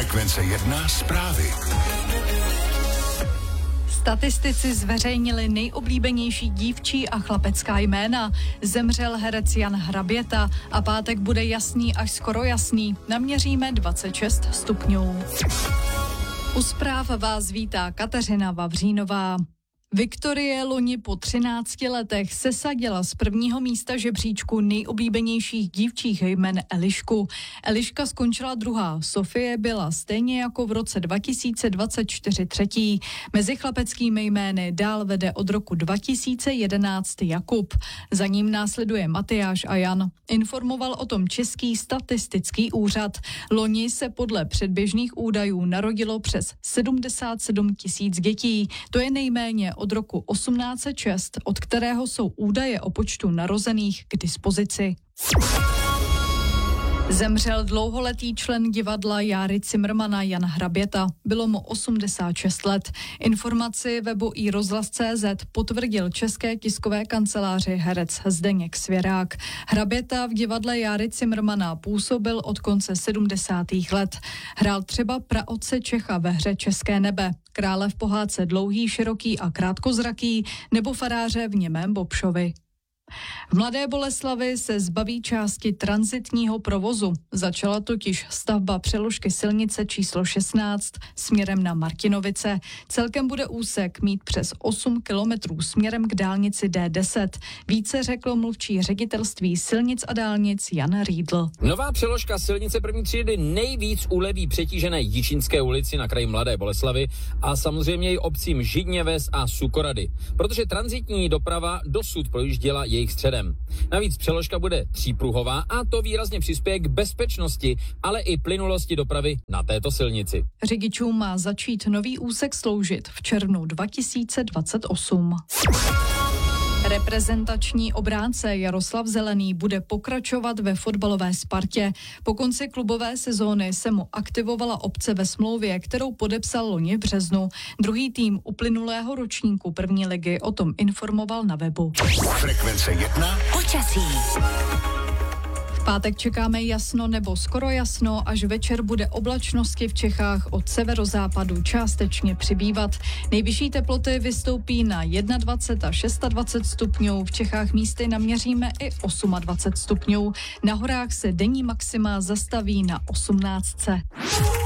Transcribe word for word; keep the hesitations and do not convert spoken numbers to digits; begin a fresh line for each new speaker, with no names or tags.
Frekvence jedna zprávy.
Statistici zveřejnili nejoblíbenější dívčí a chlapecká jména. Zemřel herec Jan Hraběta a pátek bude jasný až skoro jasný. Naměříme dvacet šest stupňů. U zpráv vás vítá Kateřina Vavřínová. Viktorie loni po třinácti letech sesadila z prvního místa žebříčku nejoblíbenějších dívčích jmen Elišku. Eliška skončila druhá, Sofie byla stejně jako v roce dva tisíce dvacet čtyři třetí. Mezi chlapeckými jmény dál vede od roku dva tisíce jedenáct Jakub. Za ním následuje Matyáš a Jan. Informoval o tom Český statistický úřad. Loni se podle předběžných údajů narodilo přes sedmdesát sedm tisíc dětí. To je nejméně od roku osmnáct set šest, od kterého jsou údaje o počtu narozených k dispozici. Zemřel dlouholetý člen divadla Járy Cimrmana Jan Hraběta. Bylo mu osmdesát šest let. Informaci webu i rozhlas tečka cé zet potvrdil české tiskové kanceláři herec Zdeněk Svěrák. Hraběta v divadle Járy Cimrmana působil od konce sedmdesátých let. Hrál třeba praotce Čecha ve hře České nebe, krále v pohádce Dlouhý, široký a krátkozraký nebo faráře v Němém Bobšovi. V Mladé Boleslavi se zbaví části tranzitního provozu. Začala totiž stavba přeložky silnice číslo šestnáct směrem na Martinovice. Celkem bude úsek mít přes osm kilometrů směrem k dálnici D deset. Více řekl mluvčí ředitelství silnic a dálnic Jan Riedl.
Nová přeložka silnice první třídy nejvíc uleví přetížené Jičínské ulici na kraji Mladé Boleslavy a samozřejmě i obcím Židněves a Sukorady, protože tranzitní doprava dosud projížděla jejich středem. Navíc přeložka bude třípruhová a to výrazně přispěje k bezpečnosti, ale i plynulosti dopravy na této silnici.
Řidičům má začít nový úsek sloužit v červnu dva tisíce dvacet osm. Reprezentační obránce Jaroslav Zelený bude pokračovat ve fotbalové Spartě. Po konci klubové sezóny se mu aktivovala opce ve smlouvě, kterou podepsal loni v březnu. Druhý tým uplynulého ročníku první ligy o tom informoval na webu.
Frekvence jedna.
Počasí.
V pátek čekáme jasno nebo skoro jasno, až večer bude oblačnosti v Čechách od severozápadu částečně přibývat. Nejvyšší teploty vystoupí na dvacet jedna a dvacet šest stupňů, v Čechách místy naměříme i dvacet osm stupňů. Na horách se denní maxima zastaví na osmnáctce.